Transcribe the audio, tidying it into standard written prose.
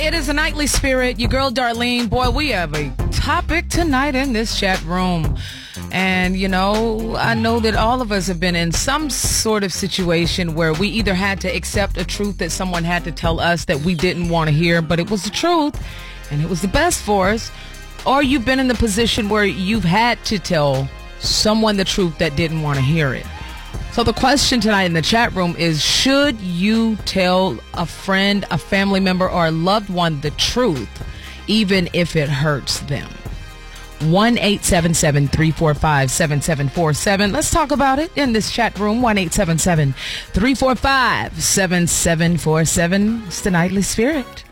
It is a Nightly Spirit. Your girl Darlene. Boy, we have a topic tonight in this chat room. And, you know, I know that all of us have been in some sort of situation where we either had to accept a truth that someone had to tell us that we didn't want to hear, but it was the truth and it was the best for us. Or you've been in the position where you've had to tell someone the truth that didn't want to hear it. So the question tonight in the chat room is, should you tell a friend, a family member, or a loved one the truth, even if it hurts them? 1-877-345-7747. Let's talk about it in this chat room. 1-877-345-7747. It's the Nightly Spirit.